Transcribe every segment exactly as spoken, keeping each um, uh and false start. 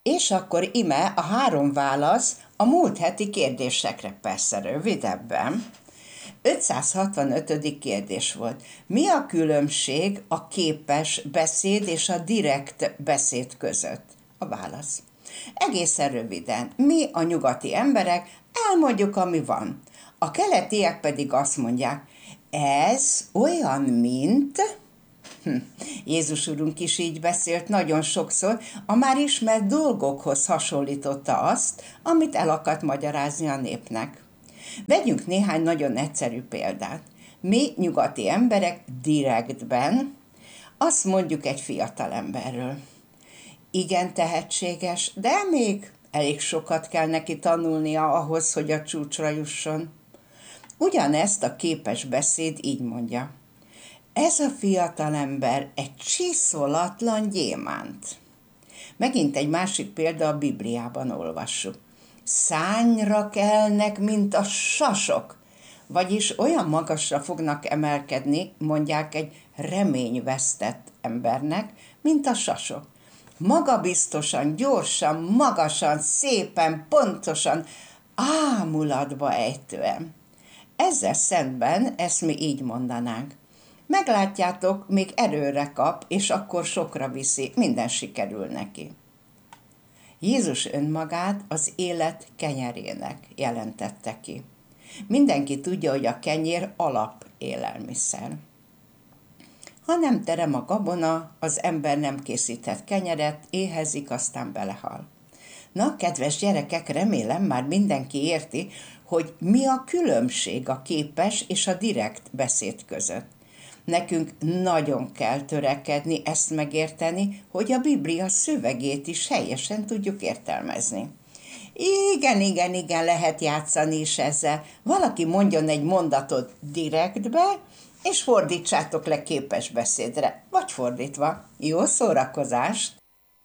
És akkor ime a három válasz a múlt heti kérdésekre, persze rövidebben. ötszázhatvanötödik kérdés volt. Mi a különbség a képes beszéd és a direkt beszéd között? A válasz. Egészen röviden. Mi a nyugati emberek elmondjuk, ami van. A keletiek pedig azt mondják, ez olyan, mint... Hm. Jézus Urunk is így beszélt nagyon sokszor, a már ismert dolgokhoz hasonlította azt, amit el akart magyarázni a népnek. Vegyünk néhány nagyon egyszerű példát. Mi, nyugati emberek, direktben azt mondjuk egy fiatal emberről. Igen tehetséges, de még elég sokat kell neki tanulnia ahhoz, hogy a csúcsra jusson. Ugyanezt a képes beszéd így mondja. Ez a fiatalember egy csiszolatlan gyémánt. Megint egy másik példa a Bibliában olvassuk. Szányra kelnek, mint a sasok, vagyis olyan magasra fognak emelkedni, mondják egy reményvesztett embernek, mint a sasok. Magabiztosan, gyorsan, magasan, szépen, pontosan, ámulatba ejtően. Ezzel szemben ezt mi így mondanánk. Meglátjátok, még erőre kap, és akkor sokra viszi, minden sikerül neki. Jézus önmagát az élet kenyerének jelentette ki. Mindenki tudja, hogy a kenyér alapélelmiszer. Ha nem terem a gabona, az ember nem készíthet kenyeret, éhezik, aztán belehal. Na, kedves gyerekek, remélem már mindenki érti, hogy mi a különbség a képes és a direkt beszéd között. Nekünk nagyon kell törekedni ezt megérteni, hogy a Biblia szövegét is helyesen tudjuk értelmezni. Igen, igen, igen, lehet játszani is ezzel. Valaki mondjon egy mondatot direktbe, és fordítsátok le képes beszédre, vagy fordítva. Jó szórakozást!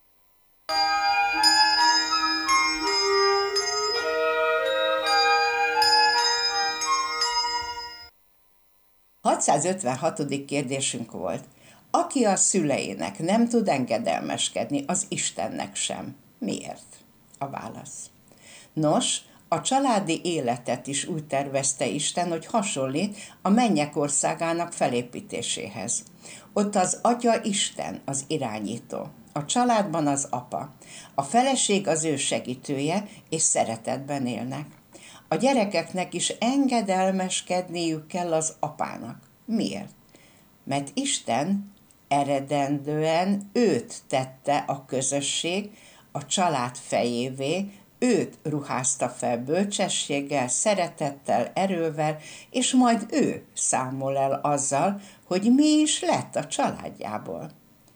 hatszázötvenhatodik kérdésünk volt. Aki a szüleinek nem tud engedelmeskedni, az Istennek sem. Miért? A válasz. Nos, a családi életet is úgy tervezte Isten, hogy hasonlít a mennyek országának felépítéséhez. Ott az Atya Isten az irányító, a családban az apa, a feleség az ő segítője, és szeretetben élnek. A gyerekeknek is engedelmeskedniük kell az apának. Miért? Mert Isten eredendően őt tette a közösség, a család fejévé, őt ruházta fel bölcsességgel, szeretettel, erővel, és majd ő számol el azzal, hogy mi is lett a családjából.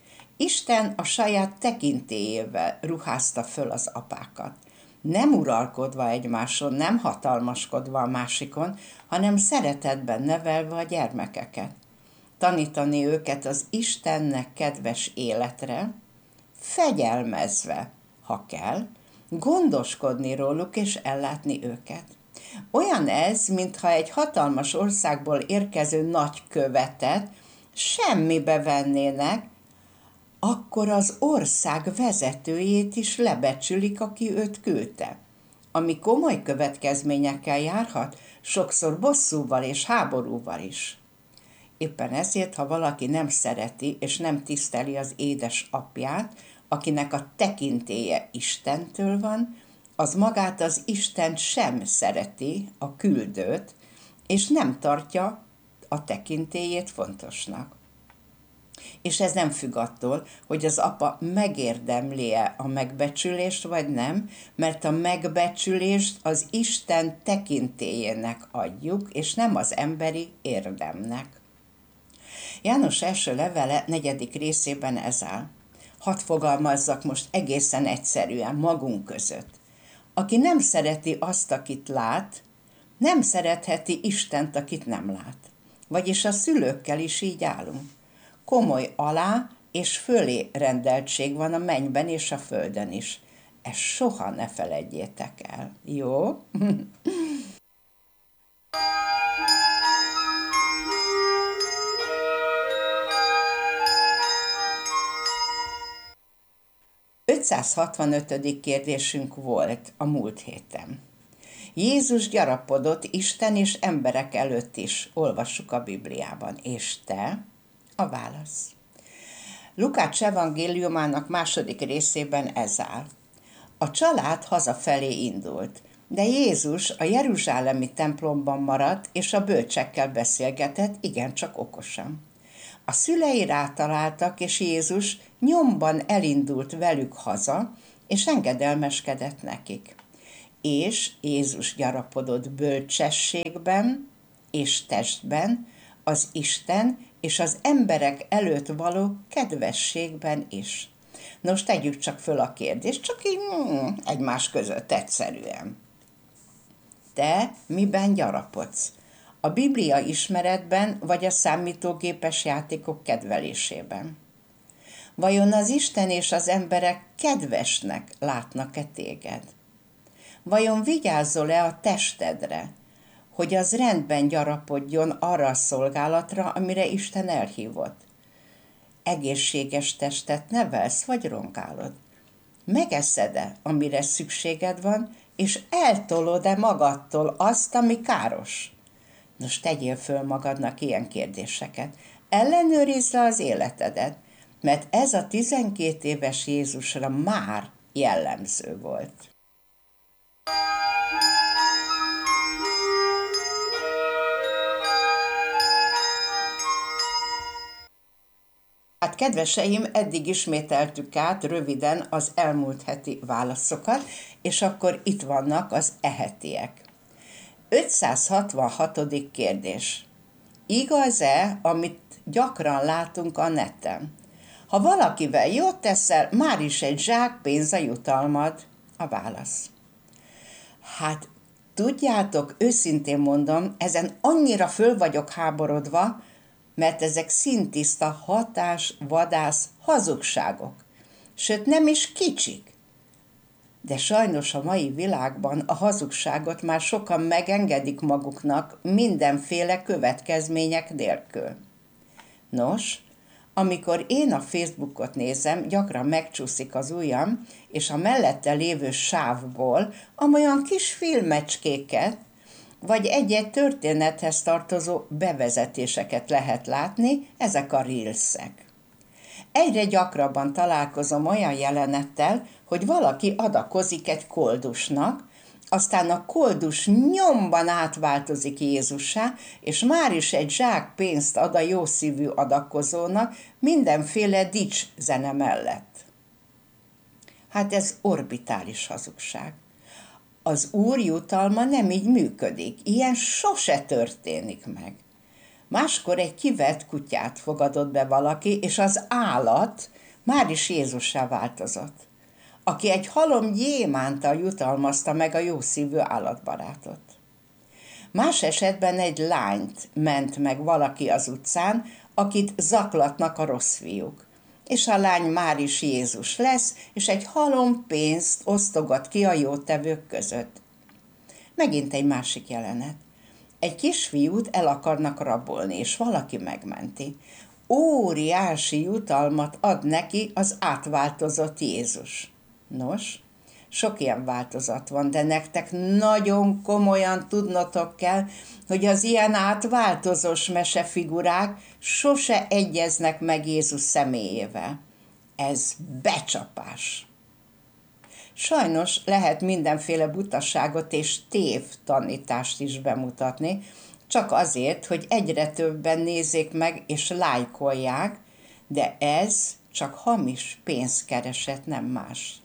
Isten a saját tekintélyével ruházta föl az apákat. Nem uralkodva egymáson, nem hatalmaskodva a másikon, hanem szeretetben nevelve a gyermekeket. Tanítani őket az Istennek kedves életre, fegyelmezve, ha kell, gondoskodni róluk és ellátni őket. Olyan ez, mintha egy hatalmas országból érkező nagykövetet semmibe vennének, akkor az ország vezetőjét is lebecsülik, aki őt küldte. Ami komoly következményekkel járhat, sokszor bosszúval és háborúval is. Éppen ezért, ha valaki nem szereti és nem tiszteli az édes apját, akinek a tekintélye Istentől van, az magát az Istent sem szereti, a küldőt, és nem tartja a tekintélyét fontosnak. És ez nem függ attól, hogy az apa megérdemli-e a megbecsülést, vagy nem, mert a megbecsülést az Isten tekintélyének adjuk, és nem az emberi érdemnek. János első levele negyedik részében ez áll. Hadd fogalmazzak most egészen egyszerűen magunk között. Aki nem szereti azt, akit lát, nem szeretheti Istent, akit nem lát. Vagyis a szülőkkel is így állunk. Komoly alá és fölé rendeltség van a mennyben és a földön is. Ezt soha ne feledjétek el, jó? ötszázhatvanötödik kérdésünk volt a múlt héten. Jézus gyarapodott Isten és emberek előtt is, olvassuk a Bibliában. És te? A válasz. Lukács evangéliumának második részében ez áll. A család hazafelé indult, de Jézus a jeruzsálemi templomban maradt, és a bölcsekkel beszélgetett, igencsak okosan. A szülei rátaláltak, és Jézus nyomban elindult velük haza, és engedelmeskedett nekik. És Jézus gyarapodott bölcsességben és testben, az Isten és az emberek előtt való kedvességben is. Nos, tegyük csak föl a kérdést, csak így mm, egymás között egyszerűen. Te miben gyarapodsz? A Biblia ismeretben vagy a számítógépes játékok kedvelésében? Vajon az Isten és az emberek kedvesnek látnak-e téged? Vajon vigyázzol-e a testedre, hogy az rendben gyarapodjon arra a szolgálatra, amire Isten elhívott? Egészséges testet nevelsz, vagy ronkálod? Megeszed-e, amire szükséged van, és eltolod-e magadtól azt, ami káros? Nos, tegyél föl magadnak ilyen kérdéseket. Ellenőrizd le az életedet, mert ez a tizenkét éves Jézusra már jellemző volt. Hát kedveseim, eddig ismételtük át röviden az elmúlt heti válaszokat, és akkor itt vannak az ehetiek. ötszázhatvanhatodik kérdés. Igaz-e, amit gyakran látunk a neten? Ha valakivel jót teszel, már is egy zsák pénz a jutalmad? A válasz. Hát tudjátok, őszintén mondom, ezen annyira föl vagyok háborodva, mert ezek szintiszta hatás, vadász, hazugságok. Sőt, nem is kicsik. De sajnos a mai világban a hazugságot már sokan megengedik maguknak mindenféle következmények nélkül. Nos, amikor én a Facebookot nézem, gyakran megcsúszik az ujjam, és a mellette lévő sávból amolyan kis filmecskéket, vagy egy-egy történethez tartozó bevezetéseket lehet látni, ezek a reelsek. Egyre gyakrabban találkozom olyan jelenettel, hogy valaki adakozik egy koldusnak, aztán a koldus nyomban átváltozik Jézussá, és már is egy zsák pénzt ad a jószívű adakozónak mindenféle dics zene mellett. Hát ez orbitális hazugság. Az Úr jutalma nem így működik, ilyen sose történik meg. Máskor egy kivert kutyát fogadott be valaki, és az állat már is Jézussá változott, aki egy halom gyémánttal jutalmazta meg a jószívű állatbarátot. Más esetben egy lányt ment meg valaki az utcán, akit zaklatnak a rossz fiúk. És a lány már is Jézus lesz, és egy halom pénzt osztogat ki a jótevők között. Megint egy másik jelenet. Egy kisfiút el akarnak rabolni, és valaki megmenti. Óriási jutalmat ad neki az átváltozott Jézus. Nos, sok ilyen változat van, de nektek nagyon komolyan tudnotok kell, hogy az ilyen átváltozós mesefigurák sose egyeznek meg Jézus személyével. Ez becsapás. Sajnos lehet mindenféle butaságot és tévtanítást is bemutatni, csak azért, hogy egyre többen nézzék meg és lájkolják, de ez csak hamis pénzkereset, nem más.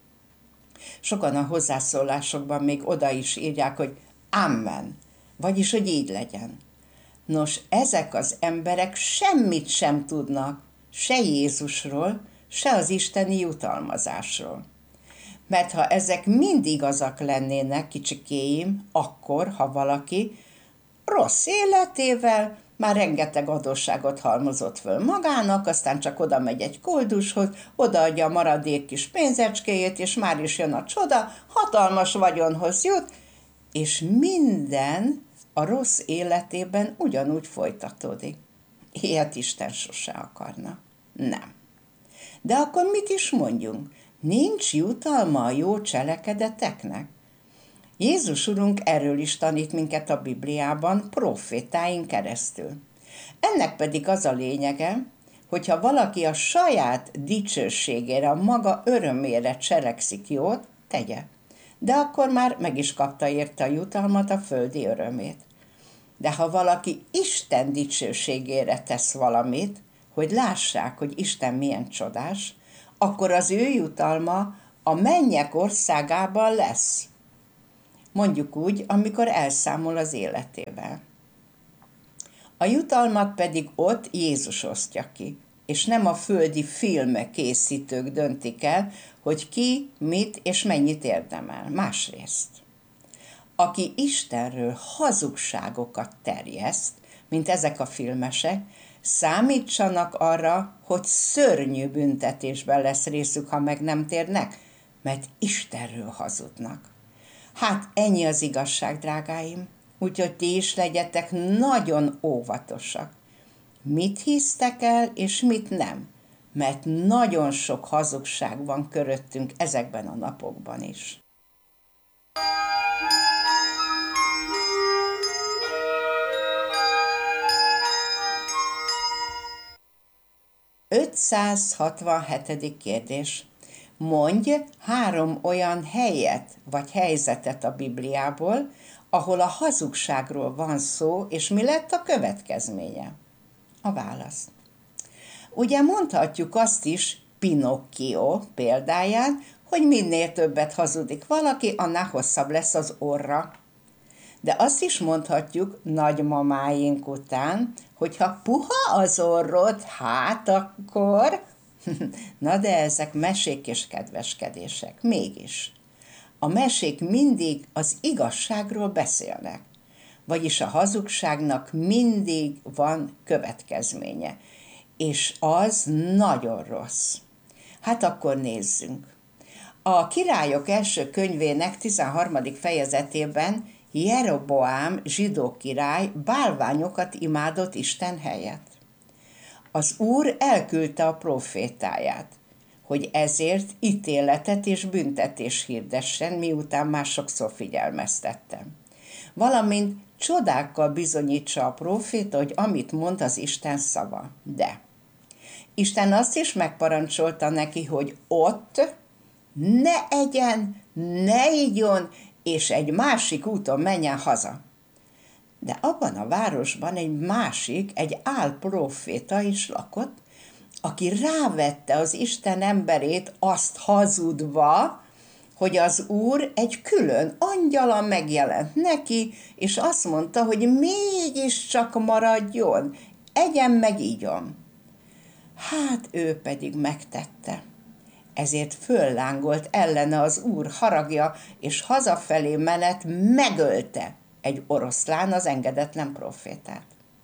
Sokan a hozzászólásokban még oda is írják, hogy amen, vagyis, hogy így legyen. Nos, ezek az emberek semmit sem tudnak, se Jézusról, se az isteni jutalmazásról. Mert ha ezek mind igazak lennének, kicsikéim, akkor, ha valaki rossz életével már rengeteg adósságot halmozott föl magának, aztán csak oda megy egy koldushoz, odaadja a maradék kis pénzecskéjét, és már is jön a csoda, hatalmas vagyonhoz jut, és minden a rossz életében ugyanúgy folytatódik. Ilyet Isten sose akarna. Nem. De akkor mit is mondjunk? Nincs jutalma a jó cselekedeteknek? Jézus Urunk erről is tanít minket a Bibliában, profétáink keresztül. Ennek pedig az a lényege, hogyha valaki a saját dicsőségére, a maga örömére cselekszik jót, tegye. De akkor már meg is kapta érte a jutalmat, a földi örömét. De ha valaki Isten dicsőségére tesz valamit, hogy lássák, hogy Isten milyen csodás, akkor az ő jutalma a mennyek országában lesz. Mondjuk úgy, amikor elszámol az életével. A jutalmat pedig ott Jézus osztja ki, és nem a földi filmkészítők döntik el, hogy ki, mit és mennyit érdemel. Másrészt, aki Istenről hazugságokat terjeszt, mint ezek a filmesek, számítsanak arra, hogy szörnyű büntetésben lesz részük, ha meg nem térnek, mert Istenről hazudnak. Hát ennyi az igazság, drágáim, úgyhogy ti is legyetek nagyon óvatosak. Mit hisztek el, és mit nem? Mert nagyon sok hazugság van köröttünk ezekben a napokban is. ötszázhatvanhetedik kérdés. Mondj három olyan helyet vagy helyzetet a Bibliából, ahol a hazugságról van szó, és mi lett a következménye? A válasz. Ugye mondhatjuk azt is Pinocchio példáján, hogy minél többet hazudik valaki, annál hosszabb lesz az orra. De azt is mondhatjuk nagymamáink után, hogyha puha az orrod, hát akkor... Na de ezek mesék és kedveskedések. Mégis. A mesék mindig az igazságról beszélnek. Vagyis a hazugságnak mindig van következménye. És az nagyon rossz. Hát akkor nézzünk. A Királyok első könyvének tizenharmadik fejezetében Jeroboám zsidó király bálványokat imádott Isten helyett. Az Úr elküldte a profétáját, hogy ezért ítéletet és büntetés hirdessen, miután már sokszor figyelmeztettem. Valamint csodákkal bizonyítsa a proféta, hogy amit mond az Isten szava. De Isten azt is megparancsolta neki, hogy ott ne egyen, ne igyon, és egy másik úton menjen haza. De abban a városban egy másik, egy álproféta is lakott, aki rávette az Isten emberét azt hazudva, hogy az Úr egy külön angyala megjelent neki, és azt mondta, hogy mégiscsak maradjon, egyen meg igyon. Hát ő pedig megtette. Ezért föllángolt ellene az Úr haragja, és hazafelé menet megölte egy oroszlán az engedetlen profétát.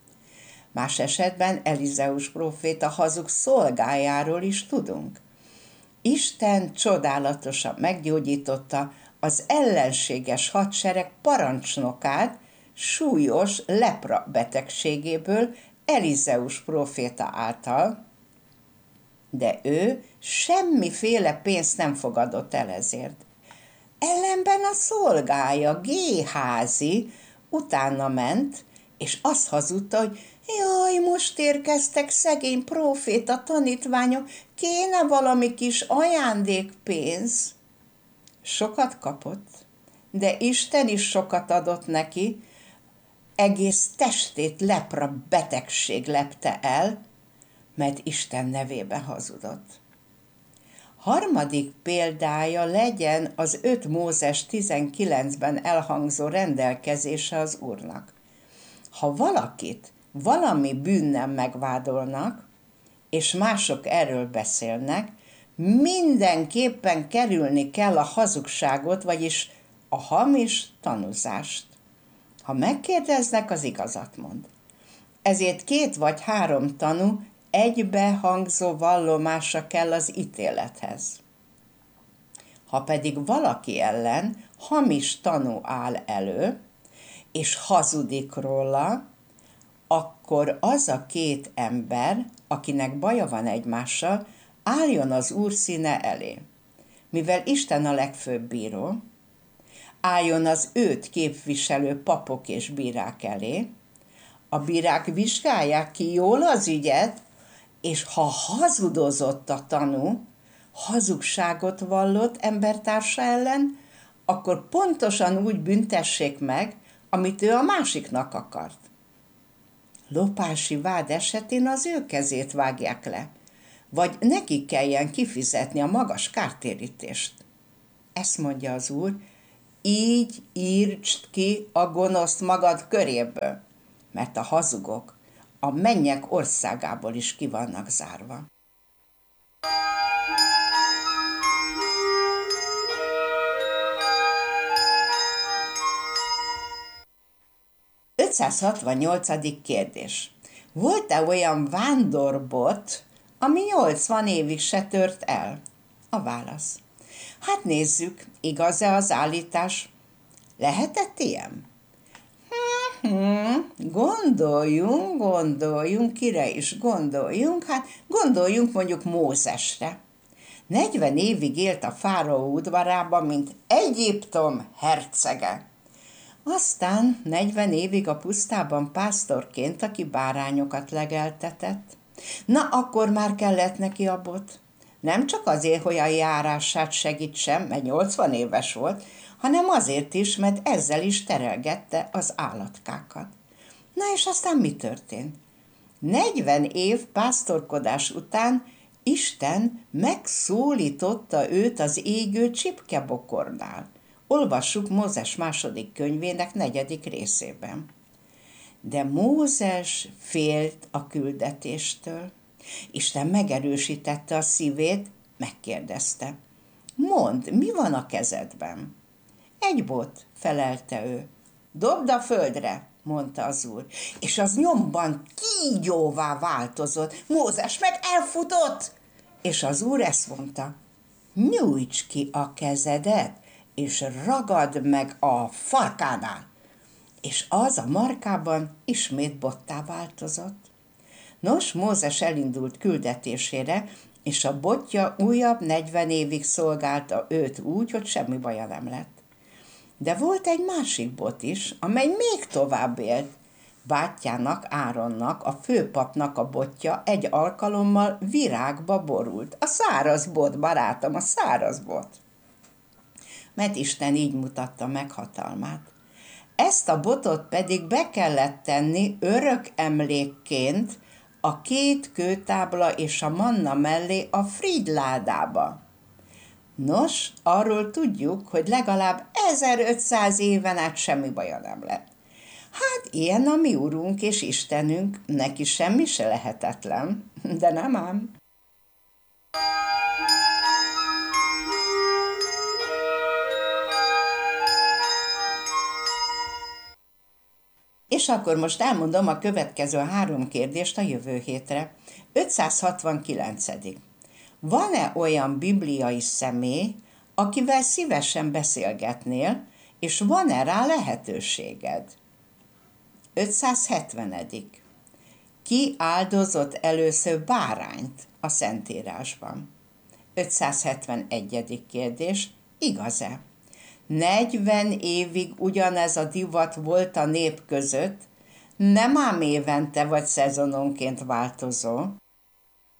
Más esetben Elizeus próféta hazug szolgájáról is tudunk. Isten csodálatosan meggyógyította az ellenséges hadsereg parancsnokát súlyos lepra betegségéből Elizeus próféta által, de ő semmiféle pénzt nem fogadott el ezért. Ellenben a szolgája, Géházi utána ment, és azt hazudta, hogy jaj, most érkeztek szegény próféta tanítványok, kéne valami kis ajándékpénz. Sokat kapott, de Isten is sokat adott neki, egész testét lepra betegség lepte el, mert Isten nevében hazudott. Harmadik példája legyen az öt Mózes tizenkilencben elhangzó rendelkezése az Úrnak. Ha valakit valami bűnnel megvádolnak, és mások erről beszélnek, mindenképpen kerülni kell a hazugságot, vagyis a hamis tanúzást. Ha megkérdeznek, az igazat mond. Ezért két vagy három tanú egybehangzó vallomása kell az ítélethez. Ha pedig valaki ellen hamis tanú áll elő, és hazudik róla, akkor az a két ember, akinek baja van egymással, álljon az Úr színe elé. mivel Isten a legfőbb bíró, álljon az őt képviselő papok és bírák elé, a bírák vizsgálják ki jól az ügyet, és ha hazudozott a tanú, hazugságot vallott embertársa ellen, akkor pontosan úgy büntessék meg, amit ő a másiknak akart. Lopási vád esetén az ő kezét vágják le, vagy neki kelljen kifizetni a magas kártérítést. Ezt mondja az Úr, így írtsd ki a gonoszt magad köréből, mert a hazugok a mennyek országából is ki vannak zárva. ötszázhatvannyolcadik kérdés. Volt-e olyan vándorbot, ami nyolcvan évig se tört el? A válasz. Hát nézzük, igaz-e az állítás? Lehetett ilyen? Hmm, gondoljunk, gondoljunk, kire is gondoljunk, hát gondoljunk mondjuk Mózesre. negyven évig élt a fáraó udvarában, mint Egyiptom hercege. Aztán negyven évig a pusztában pásztorként, aki bárányokat legeltetett. Na, akkor már kellett neki a bot. Nem csak azért, hogy a járását segítsem, mert nyolcvan éves volt, hanem azért is, mert ezzel is terelgette az állatkákat. Na és aztán mi történt? negyven év pásztorkodás után Isten megszólította őt az égő csipkebokornál. Olvassuk Mózes második könyvének negyedik részében. De Mózes félt a küldetéstől. Isten megerősítette a szívét, megkérdezte. Mondd, mi van a kezedben? Egy bot, felelte ő. Dobd a földre, mondta az Úr, és az nyomban kígyóvá változott. Mózes meg elfutott, és az Úr ezt mondta. Nyújts ki a kezedet, és ragad meg a farkánál. És az a markában ismét bottá változott. Nos, Mózes elindult küldetésére, és a botja újabb negyven évig szolgálta őt úgy, hogy semmi baja nem lett. De volt egy másik bot is, amely még tovább élt. Bátyjának, Áronnak, a főpapnak a botja egy alkalommal virágba borult. A száraz bot, barátom, a száraz bot. Mert Isten így mutatta meg hatalmát. Ezt a botot pedig be kellett tenni örök emlékként a két kőtábla és a manna mellé a frigládába. Nos, arról tudjuk, hogy legalább ezerötszáz éven át semmi baja nem lett. Hát ilyen a mi Urunk és Istenünk, neki semmi se lehetetlen, de nem ám. És akkor most elmondom a következő három kérdést a jövő hétre. ötszázhatvankilencedik Van-e olyan bibliai személy, akivel szívesen beszélgetnél, és van-e rá lehetőséged? ötszázhetvenedik Ki áldozott először bárányt a Szentírásban? ötszázhetvenegyedik kérdés. Igaz-e? negyven évig ugyanez a divat volt a nép között, nem ám évente vagy szezononként változó.